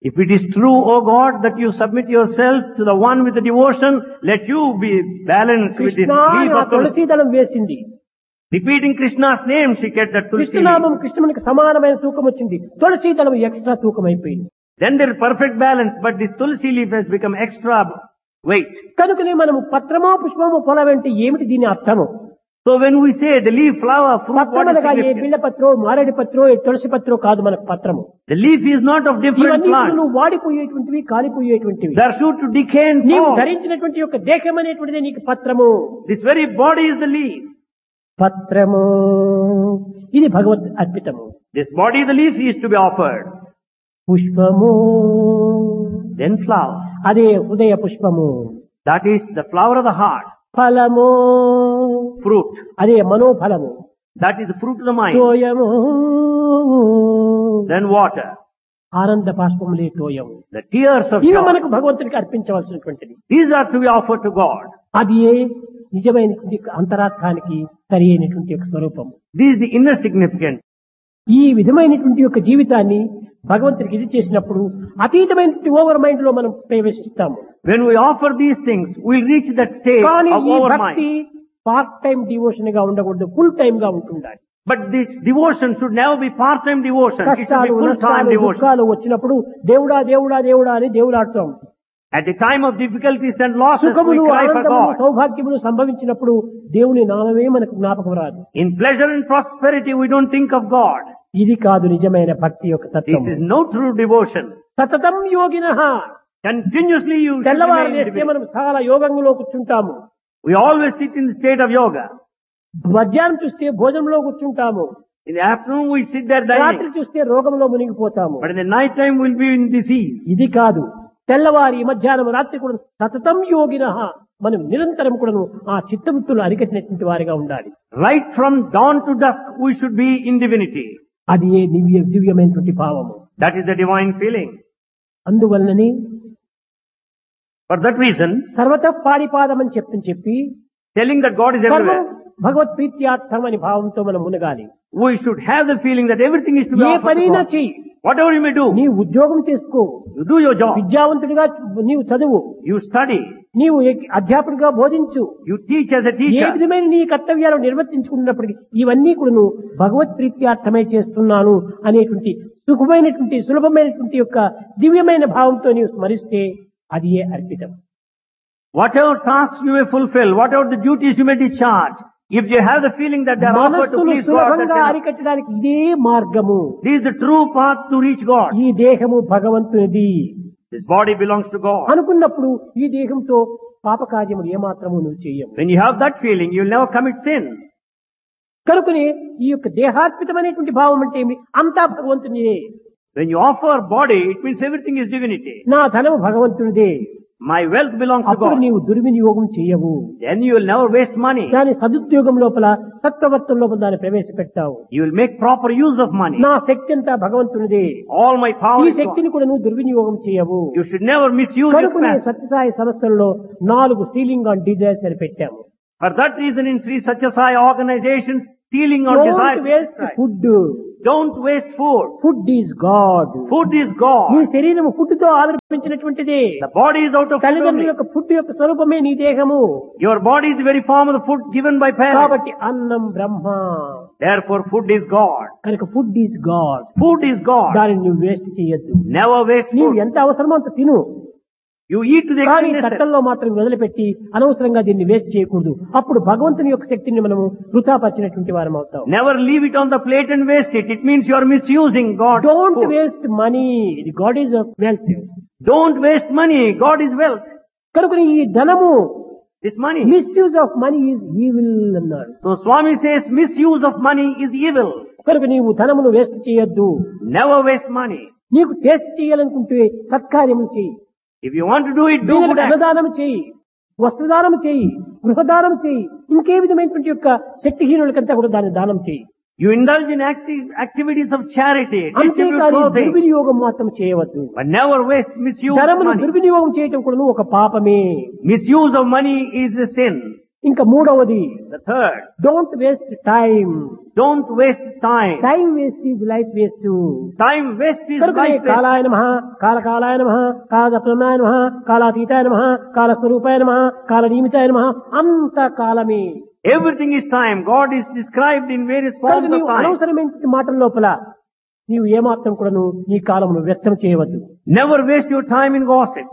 If it is true, O God, that you submit yourself to the one with the devotion, let you be balanced with this Krishna leaf నా of tulsi. తులసి దళం వేసింది. Repeating Krishna's name, she kept that tulsi leaf. కృష్ణనామం కృష్ణునికి సమానమైన తూకం వచ్చింది. తులసి దళం extra తూకం అయిపోయింది. Then there is perfect balance, but this tulsi leaf has become extra weight. కనుకనే మనము పత్రమో పుష్పమో పొలవంటే ఏమిటి దీని అర్థము? So when we say the leaf, flower, fruit, పత్రం what is అనగా ఏ significant? బిళ్ళ పత్రో మారేడు పత్రో ఏ తులసి పత్రో కాదు మనకు పత్రము. The leaf is not of different ఇవన్నీ plants. నువ్వు వాడిపోయేటువంటివి కాలిపోయేటువంటివి. They are sure to decay and నీవు fall. ధరించినటువంటి యొక్క దేహం అనేటువంటిది నీకు పత్రము. This very body is the leaf. పత్రము ఇది భగవద్ అర్పితము. This body, the leaf, is to be offered. పుష్పము Then flower. అదే హృదయ పుష్పము. That is the flower of the heart. ఫలము Fruit. అదే మనోఫలము. That is the fruit of the mind. తోయము Then water. ఆనంద బాష్పములే తోయము. The tears of ఇవి joy. మనకు భగవంతునికి అర్పించవలసినటువంటిది. These are to be offered to God. అది నిజమైనటువంటి అంతరార్థానికి సరి అయినటువంటి యొక్క స్వరూపము. This is the inner significance. ఈ విధమైనటువంటి యొక్క జీవితాన్ని భగవంతునికి ఇది చేసినప్పుడు అతీతమైనటువంటి ఓవర్ మైండ్ లో మనం ప్రవేశిస్తాము. When we offer these things, we'll reach that state కానీ of ఈ our భక్తి mind. పార్ట్ టైం డివోషన్ గా ఉండకూడదు, ఫుల్ టైం గా ఉంటుండాలి. But this devotion should never be part-time devotion. It should కష్టాలు be full-time నష్టాలు devotion. దుఃఖాలు వచ్చినప్పుడు దేవుడా దేవుడా దేవుడా అని దేవుడాడుతాం. At the time of difficulties and losses, we సుఖములు cry for ఆనందములు God. సౌభాగ్యములు సంభవించినప్పుడు దేవుని నామమే మనకు జ్ఞాపకం రాదు. In pleasure and prosperity, we don't think of God. ఇది కాదు నిజమైన భక్తి యొక్క This తత్వం. is no true devotion. సతతం యోగినః Continuously you should తెల్లవారు remain లేస్తే individual. మనం చాలా యోగంలో కూర్చుంటాము. We always sit in the state of yoga. మధ్యాహ్నం చూస్తే భోజనంలో కూర్చుంటాము. In the afternoon, we sit there రాత్రి dining. చూస్తే రోగంలో మునిగిపోతాము. But in the night time, we'll be in disease. ఇది కాదు. తెల్లవారి మధ్యాహ్నం రాత్రి కూడా సతతం యోగినః మనం నిరంతరం కూడాను ఆ చిత్తవృత్తులు అరికట్టినటువంటి వారిగా ఉండాలి. Right from dawn to dusk, we should be in divinity. అది ఏ దివ్యమైనటువంటి భావము. That is the divine feeling. అందువలనని For that reason, సర్వత పాడిపాదం అని చెప్పి telling that God is సర్వం everywhere, భగవత్ ప్రీత్యార్థం అని భావంతో మనం మునగాలి. we should have the feeling that everything is to be A offered to పనైనా God. చెయ్యి. Whatever you may do, నీ ఉద్యోగం చేసుకో, you do your job. విద్యావంతుడిగా నీవు చదువు, You study. నీవు అధ్యాపకుడిగా బోధించు, You teach as a A teacher. విధమైన నీ కర్తవ్యాలను నిర్వర్తించుకున్నప్పటికీ ఇవన్నీ కూడా నువ్వు భగవత్ ప్రీత్యార్థమై చేస్తున్నాను అనేటువంటి సుఖమైనటువంటి సులభమైనటువంటి యొక్క దివ్యమైన భావంతో నీవు స్మరిస్తే అది ఏ అర్పితం. Whatever tasks you may fulfill, whatever the duties you may discharge, if you have the feeling that they are offered to మనస్సును please God, సులభంగా that's అరికట్టడానికి ఇదే మార్గము. this is the true path to reach God. ఈ దేహము భగవంతునిది This body belongs to God. అనుకున్నప్పుడు ఈ దేహంతో పాపకార్యములు ఏమాత్రము నువ్వు చేయవు. When you have that feeling, you'll never commit sin. కనుకనే ఈ యొక్క దేహాత్మితమైనటువంటి భావం అంటే ఏమి? అంతా భగవంతునిదే. When you offer body, it means everything is divinity. నా ధనము భగవంతునిదే. My wealth belongs to అప్పుడు God. నీవు దుర్వినియోగం చేయవు. Then you will never waste money. దాని సదుద్యోగం లోపల సత్ప్రవర్తన లోపల దాన్ని ప్రవేశపెట్టావు. You will make proper use of money. నా శక్తి అంతా భగవంతునిదే. All my power ఈ is God. శక్తిని కూడా నువ్వు దుర్వినియోగం చేయవు. You should never misuse your కనుకనే capacity. సత్యసాయి సంస్థల్లో 4 సీలింగ్ ఆన్ డిజైర్స్ అని పెట్టాము. For that reason, in Sri Satya Sai organizations, sealing on Don't desires. waste food. Don't waste food. Food is God. Food is నీ God. శరీరం food తో ఆవిర్భవించినటువంటిదే. The body is out of food తల్లిదండ్రుల only. యొక్క food యొక్క స్వరూపమే నీ దేహము. Your body is the very form of the food given by parents. కాబట్టి అన్నం బ్రహ్మ. Therefore, food is God. కనుక food is God. Food is God. దానిని నువ్వు వేస్ట్ చేయొద్దు. Never waste నీవు food. ఎంత అవసరమో అంత తిను. You eat to the కానీ extent necessary. తట్టల్లో మాత్రం వదిలిపెట్టి అనవసరంగా దీన్ని వేస్ట్ చేయకూడదు. అప్పుడు భగవంతుని యొక్క శక్తిని మనము వృథాపరిచినటువంటి వారం అవుతాం. Never leave it on the plate and waste it. It means you are misusing God's don't food. Waste money. God is wealth. Don't waste money. God is wealth. కనుక ఈ ధనము This money. Misuse of money is evil అన్నాడు. So Swami says misuse of money is evil. కనుక నీవు ధనమును waste చేయొద్దు. Never waste money. నీకు taste చేయాలనుకుంటే సత్కార్యములు చేయి. If you want to do it, do పేదలకు good act. అన్నదానం చేయి, వస్త్రదానం చేయి, గృహదానం చేయి, ఇంకే విధమైనటువంటి యొక్క శక్తిహీనులకంతా కూడా దాన్ని దానం చేయి. You indulge in activities of charity, distribute అంతేకాని clothing, దుర్వినియోగం మాత్రం చేయవద్దు. but never waste misuse of ధనమును money. దుర్వినియోగం చేయటం కూడా ఒక పాపమే. Misuse of money is a sin. ఇంకా మూడవది, The third, don't waste time. don't waste time. Time waste is life waste. Time waste is కనుకనే life waste. కాలాయ నమః, కాలకాలాయ నమః, కాలప్రమాయ నమః, కాలాతీతాయ నమః, కాలస్వరూపాయ నమః, కాలనియమితాయ నమః. అంత కాలమే. Everything is time. God is described in various కనుక forms of నీవు time. అనవసరమైన మాటల లోపల నీవు ఏమాత్రం కూడాను నీ కాలమును వ్యర్థం చేయవద్దు. Never waste your time in gossip.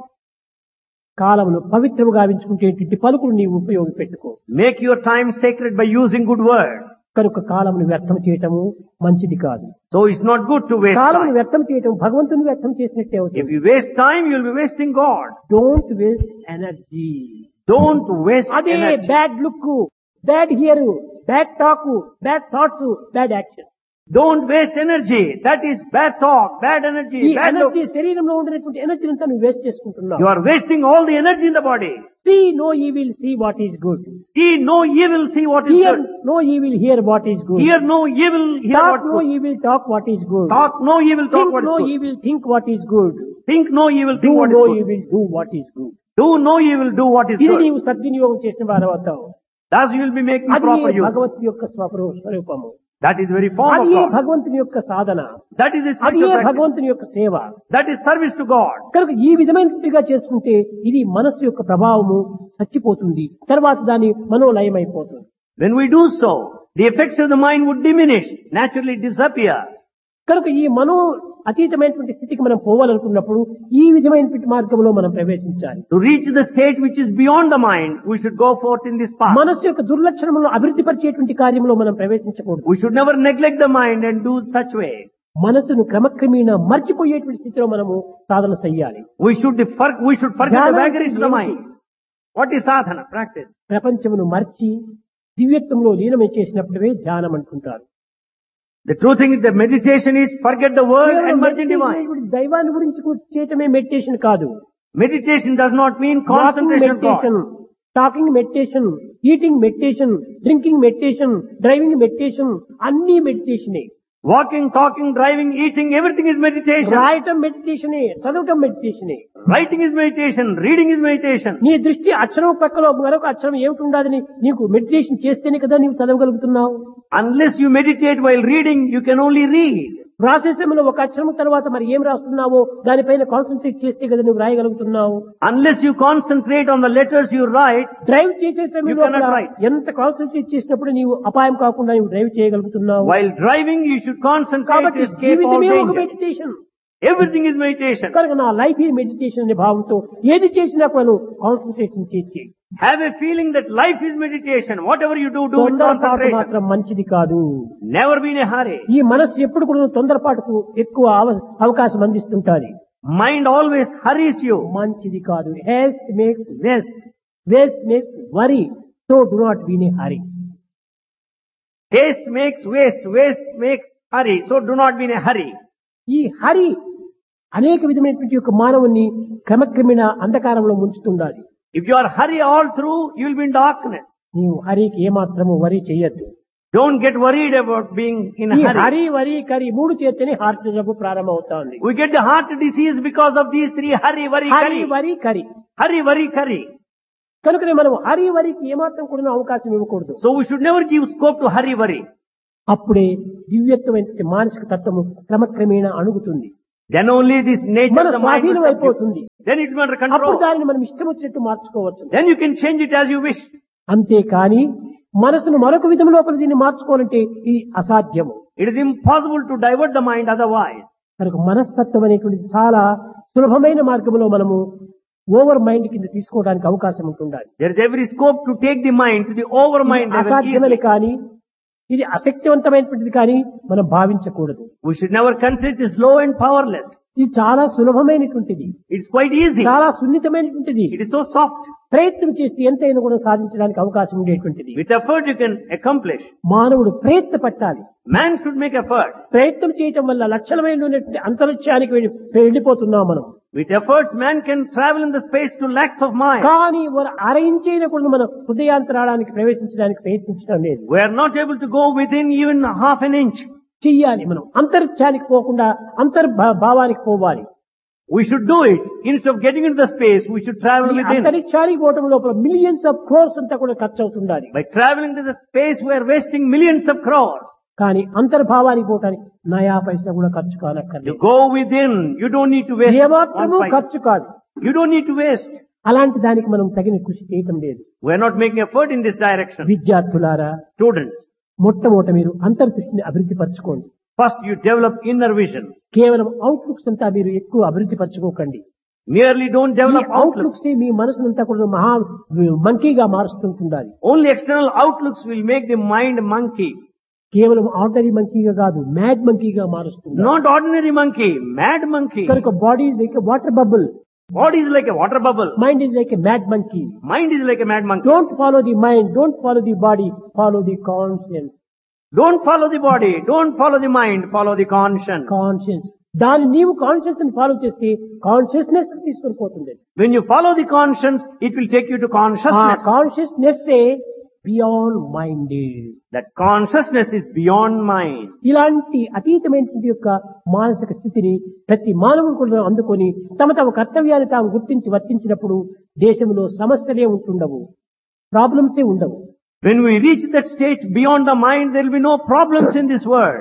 కాలమును పవిత్రము గావించుకునేటువంటి పలుకులు నీవు ఉపయోగపెట్టుకో. Make your time sacred by using good words. కనుక కాలమును వ్యర్థం చేయటము మంచిది కాదు. So it's not good to waste కాలమును time. వ్యర్థం చేయటం భగవంతుని వ్యర్థం చేసినట్టే If అవుతుంది. you waste time, you'll be wasting God. Don't waste energy. Don't waste అదే energy. Bad look, bad here, bad talk, bad thoughts, bad action. Don't waste energy. That is bad talk, bad energy, ఈ bad look. Energy శరీరంలో ఉండినటువంటి energy అంతా నువ్వు waste చేసుకుంటున్నావు. You are wasting all the energy in the body. See no evil, see what is good. See no evil, see what is Hear good. no evil, hear what is good. Hear no evil, hear Talk what is no good. evil, talk what is good. Talk no evil, talk Think what is no good. evil, think what is good. Think no evil, Do think what no is good. evil, do what is good. Do no evil, do what is ఇది good. నీవు సద్వినియోగం చేసిన వారు అవుతావు. Thus you will be making అది proper use. భగవత్ యొక్క స్వరూపము. That is the very form of అది God. భగవంతుని యొక్క సాధన. That is the అది spiritual practice. భగవంతుని యొక్క సేవ. That is service to God. కనుక ఈ విధమైనట్టుగా చేసుకుంటే ఇది మనస్సు యొక్క ప్రభావము చచ్చిపోతుంది. తర్వాత దాని మనోలయమైపోతుంది. When we do so, the effects of the mind would diminish, naturally disappear. కనుక ఈ మనో అతీతమైనటువంటి స్థితికి మనం పోవాలనుకున్నప్పుడు ఈ విధమైనటువంటి మార్గంలో మనం ప్రవేశించాలి. To reach the state which is beyond the mind, we should go forth in this path. మనస్సు యొక్క దుర్లక్షణములను అభివృద్ధి పరిచేటువంటి కార్యంలో మనం ప్రవేశించకూడదు. We should never neglect the mind and do such way. మనసును క్రమక్రమేణా మర్చిపోయేటువంటి స్థితిలో మనము సాధన చెయ్యాలి. We should forget the ధ్యానం vagaries of the mind. What is sadhana? Practice. ప్రపంచమును మర్చి దివ్యత్వంలో లీనమై చేసినప్పుడే ధ్యానం అంటుంటారు. The true thing is that meditation is forget the world and merge in divine. దైవాన్ని గురించి చేయటమే మెడిటేషన్ కాదు. Meditation does not mean concentration on God. Meditation, talking meditation, eating meditation, drinking meditation, driving meditation అన్ని మెడిటేషనే. Walking, talking, driving, eating, everything is meditation. రాయటం మెడిటేషనే, చదవటం మెడిటేషనే. Writing is meditation, reading is meditation. నీ దృష్టి అక్షరం పక్కలో మరొక అక్షరం ఏమిటి ఉండాలని నీకు మెడిటేషన్ చేస్తేనే కదా నీవు చదవగలుగుతున్నావు. Unless you meditate while reading, you can only read. రాసేసంలో ఒక అక్షరం తర్వాత మరి ఏం రాస్తున్నావో దానిపైన కాన్సన్ట్రేట్ చేస్తే కదా నువ్వు రాయగలుగుతున్నావు. Unless you concentrate on the letters you write, drive చేసే You సమయంలో cannot write. ఎంత కాన్సన్ట్రేట్ చేసినప్పుడు నీవు అపాయం కాకుండా నువ్వు drive చేయగలుగుతున్నావు. while driving you should concentrate కాబట్టి to escape all జీవితమే ఒక danger. Meditation. Everything is meditation. కనుక నా లైఫ్ ఈ మెడిటేషన్ అనే భావంతో ఏది చేసినా కూడా కాన్సన్ట్రేషన్ చేసి Have a feeling that life is meditation. Whatever you do with తొందరపాటు concentration. మాత్రం మంచిది కాదు. Never be in a hurry. ఈ మనస్సు ఎప్పుడు కూడా తొందరపాటుకు ఎక్కువ అవకాశం అందిస్తుంటాది. Mind always hurries you. మంచిది కాదు. Heist makes waste, waste makes worry. So do not be in a hurry. Haste makes waste, waste makes hurry. So do not be in a hurry. ఈ హరి అనేక విధమైనటువంటి యొక్క మానవుని క్రమక్రమేణ అంధకారంలో ముంచుతుండాలి. If you are hurry all through, you will be in darkness. నీవు హరికి ఏమాత్రము వరి చేయొద్దు. Don't get worried about being in a ఈ hurry. హరి వరి కరి మూడు చేతనే హార్ట్ జబ్బు ప్రారంభం అవుతుంది. We get the heart disease because of these three: hurry, worry, Hari curry. వరి కరి. Hurry, worry, curry. కనుకనే మనం హరి వరికి ఏమాత్రం కూడా అవకాశం ఇవ్వకూడదు. So we should never give scope to hurry, worry. అప్పుడే దివ్యత్వమైన మానసిక తత్వము క్రమక్రమేణా అణుగుతుంది. Then only this nature మన of the mind స్వాధీనం will అయిపోతుంది. subdue. Then it will be under అప్పుడు control. దానిని మనం ఇష్టం వచ్చినట్టు మార్చుకోవచ్చు. Then you can change it as you wish. అంతేకాని మనసును మరొక విధం లోపల దీన్ని మార్చుకోవాలంటే ఇది అసాధ్యము. It is impossible to divert the mind otherwise. కనుక మనస్తత్వం అనేటువంటిది చాలా సులభమైన మార్గంలో మనము ఓవర్ మైండ్ కింద తీసుకోవడానికి అవకాశం ఉంటుండాలి. There is every scope to take the mind to the over mind level అసాధ్యమని easily. కానీ ఇది అశక్తివంతమైనటువంటిది కానీ మనం భావించకూడదు. We should never consider it as low and powerless. ఇది చాలా సులభమైనటువంటిది, It's quite easy. చాలా సున్నితమైనటువంటిది. It is so soft. ప్రయత్నం చేస్తే ఎంతైనా కూడా సాధించడానికి అవకాశం ఉండేటువంటిది. With effort you can accomplish. మానవుడు ప్రయత్న పట్టాలి. Man should make effort. ప్రయత్నం చేయటం వల్ల లక్షలమైన అంతరిక్షానికి వెళ్ళిపోతున్నాం మనం. With efforts man can travel in the space to lakhs of miles. కానీ అరయించేనప్పుడు మనం హృదయాంతరాళానికి ప్రవేశించడానికి ప్రయత్నించడం లేదు. We are not able to go within even half an inch. చెయ్యాలి మనం. అంతరిక్షానికి పోకుండా అంతర్భావానికి పోవాలి. We should do it. Instead of getting into the space, we should travel ఈ within. అంతరిక్షానికి పోవటం లోపల మిలియన్స్ ఆఫ్ క్రోర్స్ అంతా కూడా ఖర్చు అవుతుండాలి. By traveling to the space, we are wasting millions of crores. కానీ అంతర్భావానికి పోవటానికి నయా పైసా కూడా ఖర్చు You కానక్కర్లేదు. go within. You don't need to waste ఏమాత్రము one paisa. ఖర్చు కాదు. You don't need to waste. అలాంటి దానికి మనం తగిన కృషి చేయటం లేదు. We are not making effort in this direction. విద్యార్థులారా, Students, మొట్టమొదట మీరు అంతర్దృష్టిని అభివృద్ధి పరచుకోండి. first you develop inner vision. కేవలం అవుట్లుక్స్ అంతా మీరు ఎక్కువ అభివృద్ధి పరచుకోకండి. Merely don't develop outlooks. Outlooks మీ మనసునంతా కూడా మహా మంకీగా మారుస్తుంటుండాలి. Only external outlooks will make the mind monkey. కేవలం ఆర్డినరీ మంకీగా కాదు, మ్యాడ్ మంకీగా మారుస్తుంది. Not ordinary monkey, mad monkey. కనుక body is like water bubble, Body is like a water bubble. Mind is like a mad monkey. Mind is like a mad monkey. Don't follow the mind, don't follow the body, follow the conscience. Don't follow the body. Don't follow the mind. Follow the conscience. Conscience దాన్ని నీవు conscious ని follow చేస్తే consciousness తీసుకొని పోతుంది. When you follow the conscience, it will take you to consciousness. Consciousness beyond mind. That consciousness is beyond mind. ఇలాంటి అతీతమైనటువంటి యొక్క మానసిక స్థితిని ప్రతి మానవుడు కూడా అందుకొని తమ తమ కర్తవ్యాన్ని తాము గుర్తించి వర్తించినప్పుడు దేశంలో సమస్యలే ఉంటుండవు, ప్రాబ్లమ్సే ఉండవు. When we reach that state beyond the mind, there will be no problems in this world.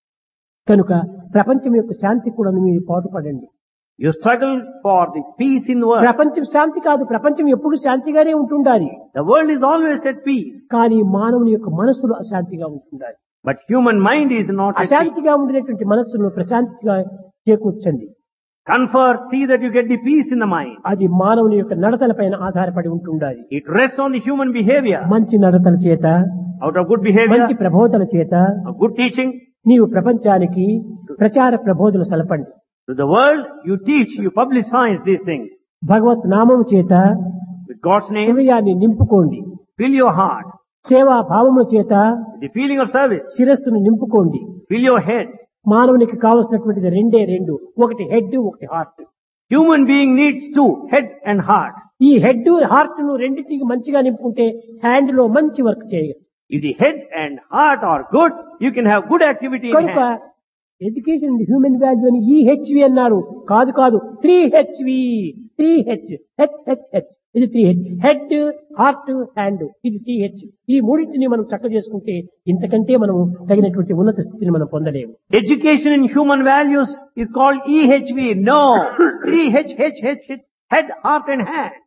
కనుక ప్రపంచం యొక్క శాంతి కూడా మీరు పాటుపడండి. You struggle for the peace in the world. ప్రపంచం శాంతి కాదు, ప్రపంచం ఎప్పుడు శాంతిగానే ఉంటుండాలి. The world is always at peace. కానీ మానవుని యొక్క మనస్సులు అశాంతిగా ఉంటుండాలి. But human mind is not at peace. అశాంతిగా ఉండినటువంటి మనస్సును ప్రశాంతిగా చేకూర్చండి. Confer, see that you get the peace in the mind. అది మానవుని యొక్క నడతలపైన ఆధారపడి ఉంటుండాలి. It rests on the human behavior. మంచి నడతల చేత, Out of good behavior, మంచి ప్రబోధన చేత of good teaching, నీవు ప్రపంచానికి ప్రచార ప్రబోధన సలపండి. to the world, you teach, you publicize these things. భగవత్ నామము చేత With God's name, హృదయాన్ని నింపుకోండి. fill your heart. సేవా భావము చేత With the feeling of service, శిరస్సును నింపుకోండి. fill your head. మానవునికి కావలసినటువంటిది రెండు, ఒకటి హెడ్, ఒకటి heart. Human being needs two, head and heart. ఈ హెడ్ హార్ట్ ను రెండింటికి మంచిగా నింపుకుంటే హ్యాండ్ లో మంచి వర్క్ చేయగలరు. If the head and heart are good, you can have good activity in కనుక hand. ఎడ్యుకేషన్ హ్యూమన్ వాల్యూ అని EHV అన్నారు. కాదు 3HV, 3H, HHH. ఇది 3H, హెడ్, హార్ట్, హ్యాండ్. ఇది 3H. ఈ మూడింటిని మనం చక్క చేసుకుంటే ఇంతకంటే మనం తగినటువంటి ఉన్నత స్థితిని మనం పొందలేము. Education in human values is called EHV. No, 3H, head, heart and hand.